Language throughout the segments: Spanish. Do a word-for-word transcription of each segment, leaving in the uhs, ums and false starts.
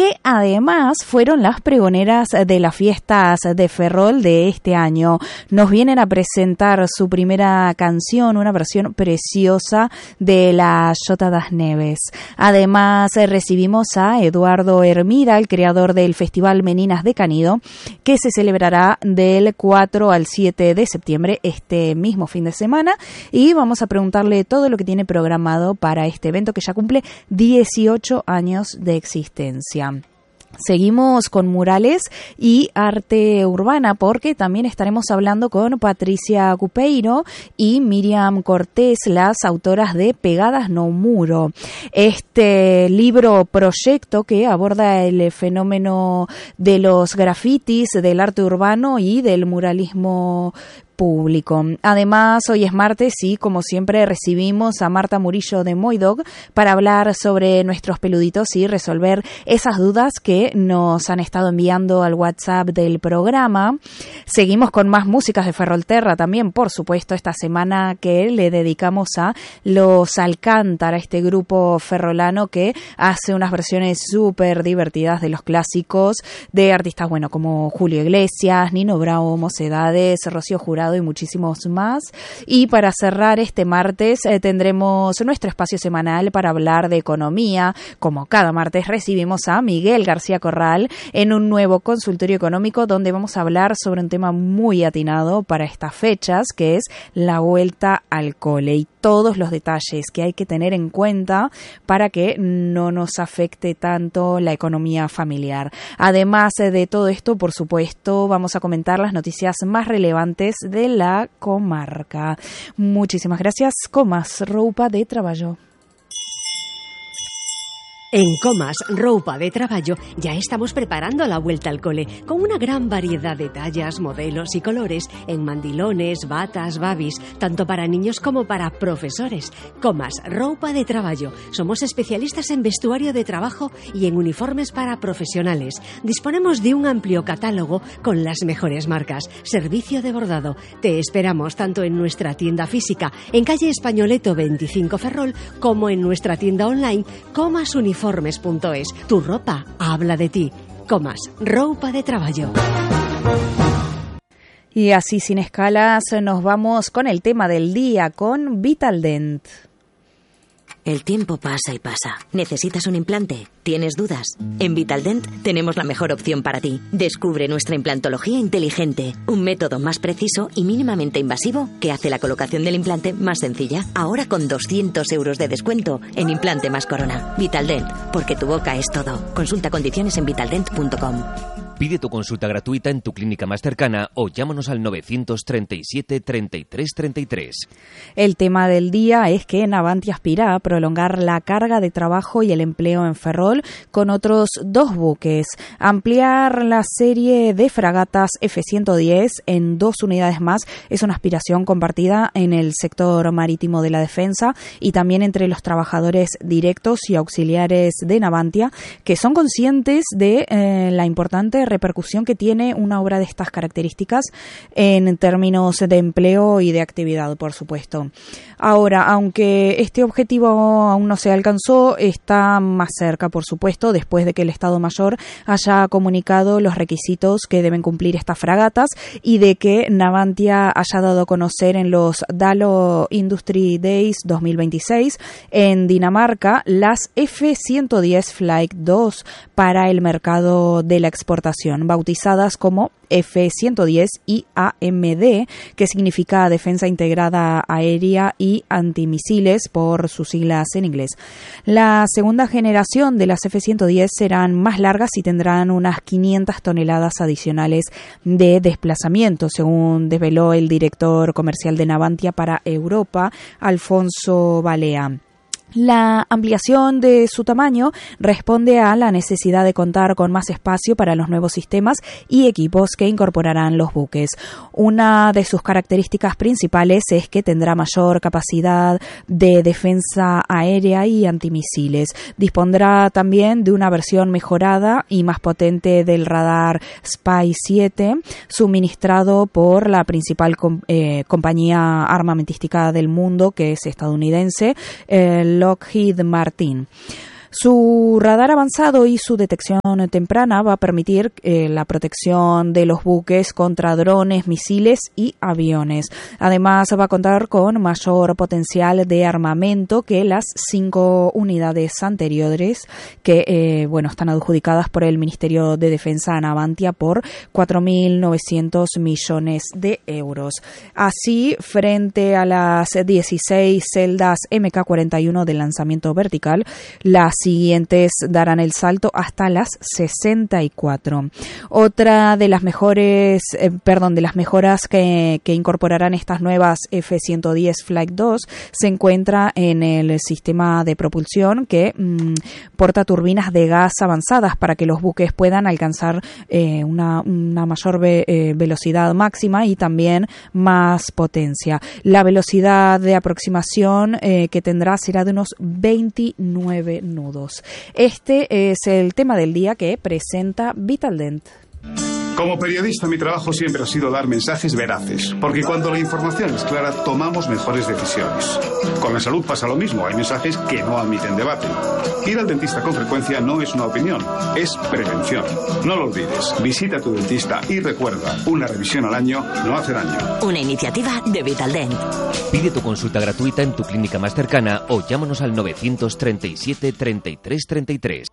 que además fueron las pregoneras de las fiestas de Ferrol de este año. Nos vienen a presentar su primera canción, una versión preciosa de la Xota das Neves. Además, recibimos a Eduardo Hermida, el creador del Festival Meninas de Canido, que se celebrará del cuatro al siete de septiembre, este mismo fin de semana, y vamos a preguntarle todo lo que tiene programado para este evento que ya cumple dieciocho años de existencia. Seguimos con murales y arte urbana porque también estaremos hablando con Patricia Cupeiro y Miriam Cortés, las autoras de Pegadas no Muro. Este libro proyecto que aborda el fenómeno de los grafitis, del arte urbano y del muralismo público. Además, hoy es martes y, como siempre, recibimos a Marta Murillo de Moidog para hablar sobre nuestros peluditos y resolver esas dudas que nos han estado enviando al WhatsApp del programa. Seguimos con más músicas de Ferrolterra también, por supuesto, esta semana que le dedicamos a Los Alcántara, este grupo ferrolano que hace unas versiones súper divertidas de los clásicos de artistas, bueno, como Julio Iglesias, Nino Bravo, Mocedades, Rocío Jurado y muchísimos más. Y para cerrar este martes eh, tendremos nuestro espacio semanal para hablar de economía. Como cada martes recibimos a Miguel García Corral en un nuevo consultorio económico donde vamos a hablar sobre un tema muy atinado para estas fechas, que es la vuelta al cole y todos los detalles que hay que tener en cuenta para que no nos afecte tanto la economía familiar. Además de todo esto, por supuesto, vamos a comentar las noticias más relevantes de la comarca. Muchísimas gracias. Comas, roupa de traballo. En Comas Roupa de Traballo ya estamos preparando la vuelta al cole con una gran variedad de tallas, modelos y colores en mandilones, batas, babis, tanto para niños como para profesores. Comas Roupa de Traballo. Somos especialistas en vestuario de trabajo y en uniformes para profesionales. Disponemos de un amplio catálogo con las mejores marcas. Servicio de bordado. Te esperamos tanto en nuestra tienda física en calle Españoleto veinticinco Ferrol como en nuestra tienda online Comas Uniformes. Uniformes.es. Tu ropa habla de ti. Comas Roupa de Traballo. Y así sin escalas nos vamos con el tema del día con Vitaldent. El tiempo pasa y pasa. ¿Necesitas un implante? ¿Tienes dudas? En Vitaldent tenemos la mejor opción para ti. Descubre nuestra implantología inteligente, un método más preciso y mínimamente invasivo que hace la colocación del implante más sencilla. Ahora con doscientos euros de descuento en implante más corona. Vitaldent, porque tu boca es todo. Consulta condiciones en vitaldent punto com. Pide tu consulta gratuita en tu clínica más cercana o llámanos al novecientos treinta y siete, treinta y tres, treinta y tres. El tema del día es que Navantia aspira a prolongar la carga de trabajo y el empleo en Ferrol con otros dos buques, ampliar la serie de fragatas F ciento diez en dos unidades más es una aspiración compartida en el sector marítimo de la defensa y también entre los trabajadores directos y auxiliares de Navantia, que son conscientes de eh, la importante repercusión que tiene una obra de estas características en términos de empleo y de actividad, por supuesto. Ahora, aunque este objetivo aún no se alcanzó, está más cerca, por supuesto, después de que el Estado Mayor haya comunicado los requisitos que deben cumplir estas fragatas y de que Navantia haya dado a conocer en los Dalo Industry Days dos mil veintiséis en Dinamarca las F ciento diez Flight dos para el mercado de la exportación, bautizadas como F ciento diez I A M D, que significa Defensa Integrada Aérea y Antimisiles por sus siglas en inglés. La segunda generación de las F ciento diez serán más largas y tendrán unas quinientas toneladas adicionales de desplazamiento, según desveló el director comercial de Navantia para Europa, Alfonso Balea. La ampliación de su tamaño responde a la necesidad de contar con más espacio para los nuevos sistemas y equipos que incorporarán los buques. Una de sus características principales es que tendrá mayor capacidad de defensa aérea y antimisiles. Dispondrá también de una versión mejorada y más potente del radar Spy siete, suministrado por la principal com- eh, compañía armamentística del mundo, que es estadounidense, el Lockheed Martin. Su radar avanzado y su detección temprana va a permitir eh, la protección de los buques contra drones, misiles y aviones. Además, va a contar con mayor potencial de armamento que las cinco unidades anteriores que eh, bueno, están adjudicadas por el Ministerio de Defensa a Navantia por cuatro mil novecientos millones de euros. Así, frente a las dieciséis celdas M K cuarenta y uno de lanzamiento vertical, las siguientes darán el salto hasta las sesenta y cuatro. Otra de las mejores, eh, perdón, de las mejoras que, que incorporarán estas nuevas F ciento diez Flight dos se encuentra en el sistema de propulsión que mmm, porta turbinas de gas avanzadas para que los buques puedan alcanzar eh, una, una mayor ve, eh, velocidad máxima y también más potencia. La velocidad de aproximación eh, que tendrá será de unos veintinueve nudos. Este es el tema del día que presenta Vitaldent. Como periodista, mi trabajo siempre ha sido dar mensajes veraces, porque cuando la información es clara, tomamos mejores decisiones. Con la salud pasa lo mismo, hay mensajes que no admiten debate. Ir al dentista con frecuencia no es una opinión, es prevención. No lo olvides, visita a tu dentista y recuerda, una revisión al año no hace daño. Una iniciativa de Vitaldent. Pide tu consulta gratuita en tu clínica más cercana o llámanos al novecientos treinta y siete, treinta y tres treinta y tres.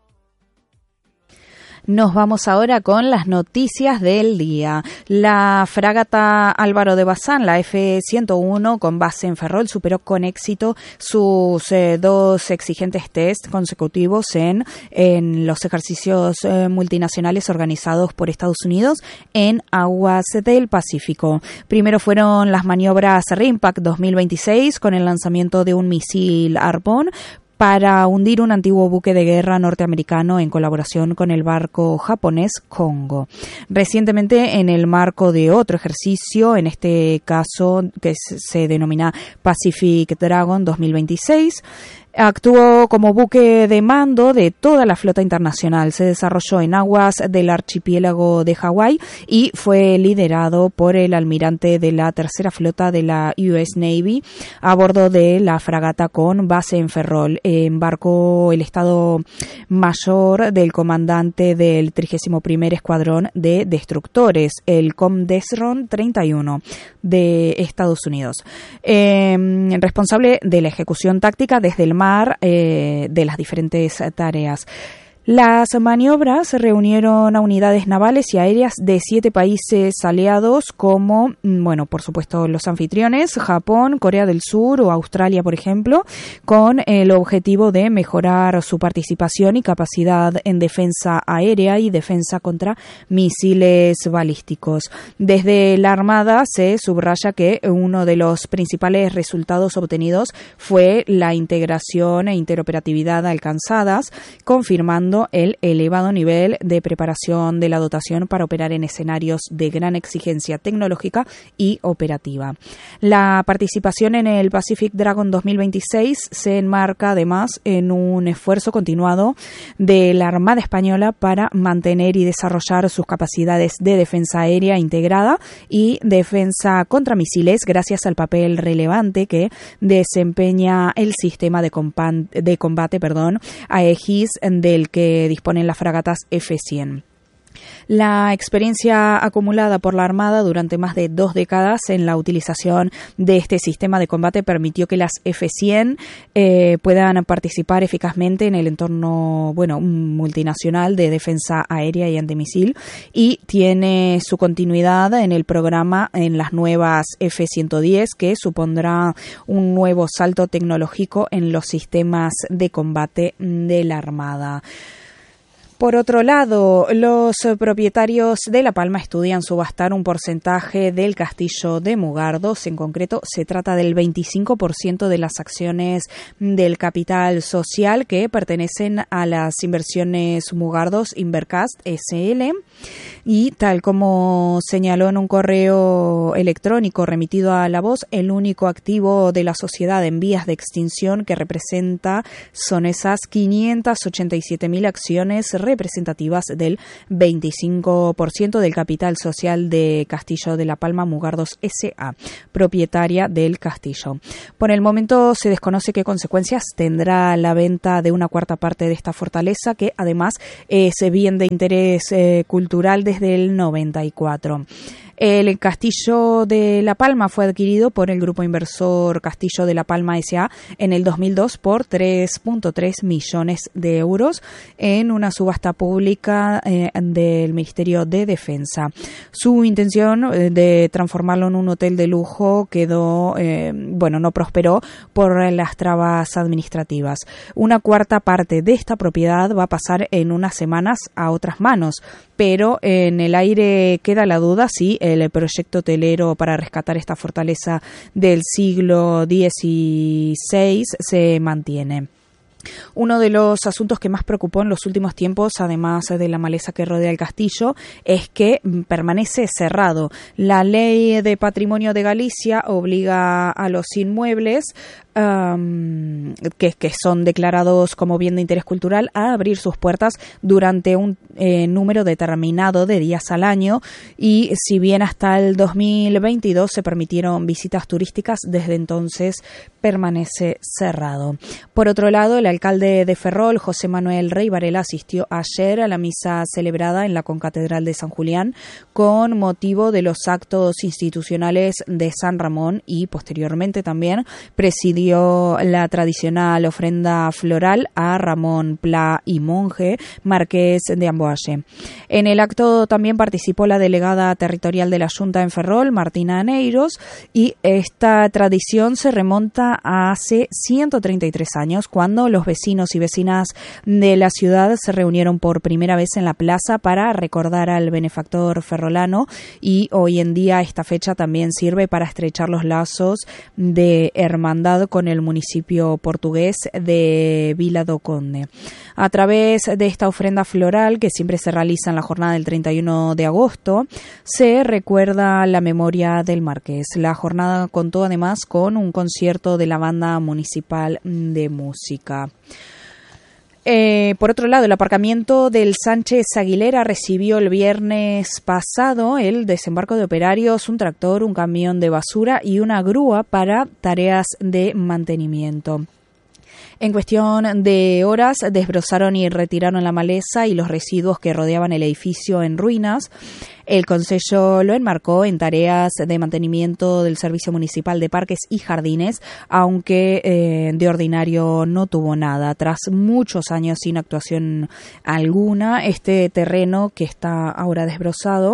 Nos vamos ahora con las noticias del día. La fragata Álvaro de Bazán, la F ciento uno, con base en Ferrol, superó con éxito sus eh, dos exigentes test consecutivos en, en los ejercicios eh, multinacionales organizados por Estados Unidos en aguas del Pacífico. Primero fueron las maniobras RIMPAC dos mil veintiséis con el lanzamiento de un misil Harpoon para hundir un antiguo buque de guerra norteamericano en colaboración con el barco japonés Kongo. Recientemente, en el marco de otro ejercicio, en este caso que se denomina Pacific Dragon dos mil veintiséis, actuó como buque de mando de toda la flota internacional. Se desarrolló en aguas del archipiélago de Hawái y fue liderado por el almirante de la tercera flota de la U S Navy a bordo de la fragata con base en Ferrol. Embarcó el Estado Mayor del comandante del trigésimo primer Escuadrón de Destructores, el Comdesron treinta y uno de Estados Unidos, eh, responsable de la ejecución táctica desde el mar eh, de las diferentes tareas. Las maniobras reunieron a unidades navales y aéreas de siete países aliados como, bueno, por supuesto, los anfitriones, Japón, Corea del Sur o Australia, por ejemplo, con el objetivo de mejorar su participación y capacidad en defensa aérea y defensa contra misiles balísticos. Desde la Armada se subraya que uno de los principales resultados obtenidos fue la integración e interoperatividad alcanzadas, confirmando el elevado nivel de preparación de la dotación para operar en escenarios de gran exigencia tecnológica y operativa. La participación en el Pacific Dragon dos mil veintiséis se enmarca además en un esfuerzo continuado de la Armada Española para mantener y desarrollar sus capacidades de defensa aérea integrada y defensa contra misiles gracias al papel relevante que desempeña el sistema de combate, de combate perdón, Aegis del que disponen las fragatas F cien. La experiencia acumulada por la Armada durante más de dos décadas en la utilización de este sistema de combate permitió que las F cien eh, puedan participar eficazmente en el entorno, bueno, multinacional de defensa aérea y antimisil, y tiene su continuidad en el programa en las nuevas F ciento diez, que supondrá un nuevo salto tecnológico en los sistemas de combate de la Armada. Por otro lado, los propietarios de La Palma estudian subastar un porcentaje del castillo de Mugardos. En concreto, se trata del veinticinco por ciento de las acciones del capital social que pertenecen a las inversiones Mugardos Invercast S L. Y tal como señaló en un correo electrónico remitido a La Voz, el único activo de la sociedad en vías de extinción que representa son esas quinientas ochenta y siete mil acciones representativas del veinticinco por ciento del capital social de Castillo de la Palma Mugardos S A, propietaria del castillo. Por el momento se desconoce qué consecuencias tendrá la venta de una cuarta parte de esta fortaleza, que además es bien de interés eh, cultural desde el noventa y cuatro. El Castillo de La Palma fue adquirido por el grupo inversor Castillo de La Palma S A en el dos mil dos por tres punto tres millones de euros en una subasta pública eh, del Ministerio de Defensa. Su intención eh, de transformarlo en un hotel de lujo quedó, eh, bueno, no prosperó por las trabas administrativas. Una cuarta parte de esta propiedad va a pasar en unas semanas a otras manos, pero en el aire queda la duda si el proyecto hotelero para rescatar esta fortaleza del siglo dieciséis se mantiene. Uno de los asuntos que más preocupó en los últimos tiempos, además de la maleza que rodea el castillo, es que permanece cerrado. La Ley de Patrimonio de Galicia obliga a los inmuebles um, que, que son declarados como bien de interés cultural a abrir sus puertas durante un eh, número determinado de días al año, y si bien hasta el dos mil veintidós se permitieron visitas turísticas, desde entonces permanece cerrado. Por otro lado, el alcalde de Ferrol, José Manuel Rey Varela, asistió ayer a la misa celebrada en la concatedral de San Julián con motivo de los actos institucionales de San Ramón, y posteriormente también presidió la tradicional ofrenda floral a Ramón Pla y Monje, marqués de Amboalle. En el acto también participó la delegada territorial de la Junta en Ferrol, Martina Aneiros, y esta tradición se remonta a hace ciento treinta y tres años, cuando los vecinos y vecinas de la ciudad se reunieron por primera vez en la plaza para recordar al benefactor ferrolano, y hoy en día esta fecha también sirve para estrechar los lazos de hermandad con el municipio portugués de Vila do Conde. A través de esta ofrenda floral, que siempre se realiza en la jornada del treinta y uno de agosto, se recuerda la memoria del marqués. La jornada contó además con un concierto de la Banda Municipal de Música. Eh, por otro lado, el aparcamiento del Sánchez Aguilera recibió el viernes pasado el desembarco de operarios, un tractor, un camión de basura y una grúa para tareas de mantenimiento. En cuestión de horas desbrozaron y retiraron la maleza y los residuos que rodeaban el edificio en ruinas. El Concello lo enmarcó en tareas de mantenimiento del Servicio Municipal de Parques y Jardines, aunque eh, de ordinario no tuvo nada. Tras muchos años sin actuación alguna, este terreno que está ahora desbrozado,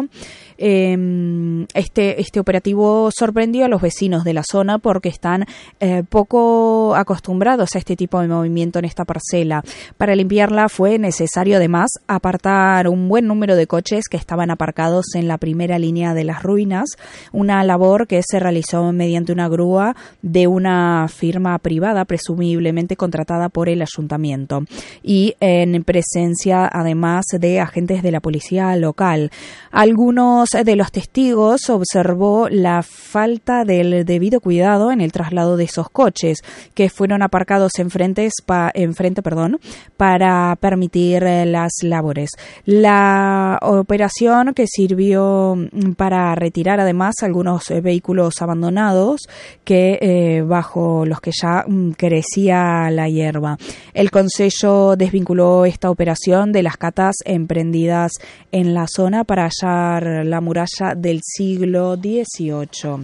eh, este, este operativo sorprendió a los vecinos de la zona porque están eh, poco acostumbrados a este tipo de movimiento en esta parcela. Para limpiarla fue necesario además apartar un buen número de coches que estaban aparcados en la primera línea de las ruinas, una labor que se realizó mediante una grúa de una firma privada, presumiblemente contratada por el ayuntamiento, y en presencia además de agentes de la policía local. Algunos de los testigos observó la falta del debido cuidado en el traslado de esos coches, que fueron aparcados enfrente, pa, enfrente perdón, para permitir las labores. La operación, que sirvió para retirar además algunos vehículos abandonados que eh, bajo los que ya mm, crecía la hierba. El Concello desvinculó esta operación de las catas emprendidas en la zona para hallar la muralla del siglo dieciocho.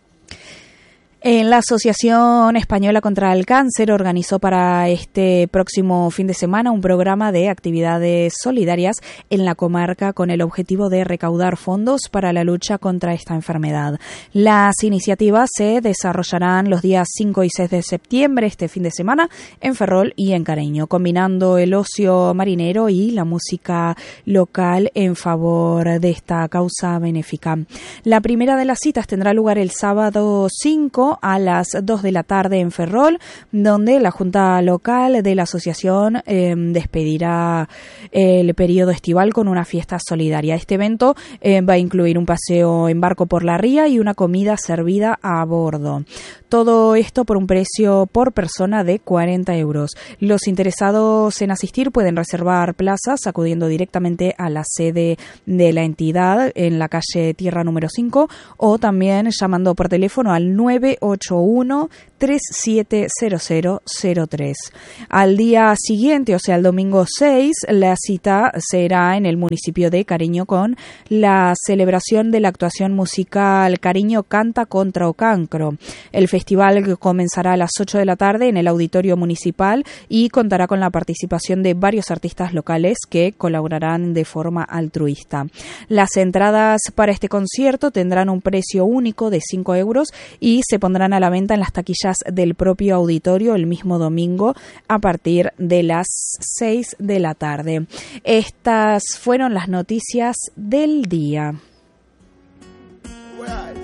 En la Asociación Española contra el Cáncer organizó para este próximo fin de semana un programa de actividades solidarias en la comarca con el objetivo de recaudar fondos para la lucha contra esta enfermedad. Las iniciativas se desarrollarán los días cinco y seis de septiembre, este fin de semana, en Ferrol y en Careño, combinando el ocio marinero y la música local en favor de esta causa benéfica. La primera de las citas tendrá lugar el sábado cinco domingo a las dos de la tarde en Ferrol, donde la Junta Local de la Asociación eh, despedirá el periodo estival con una fiesta solidaria. Este evento eh, va a incluir un paseo en barco por la ría y una comida servida a bordo. Todo esto por un precio por persona de cuarenta euros. Los interesados en asistir pueden reservar plazas acudiendo directamente a la sede de la entidad en la calle Tierra número cinco o también llamando por teléfono al nueve ocho uno, tres siete cero cero cero tres. Al día siguiente, o sea, el domingo seis, la cita será en el municipio de Cariño con la celebración de la actuación musical Cariño canta contra o cancro. El festival comenzará a las ocho de la tarde en el auditorio municipal y contará con la participación de varios artistas locales que colaborarán de forma altruista. Las entradas para este concierto tendrán un precio único de cinco euros y se pondrán a la venta en las taquillas del propio auditorio el mismo domingo a partir de las seis de la tarde. Estas fueron las noticias del día.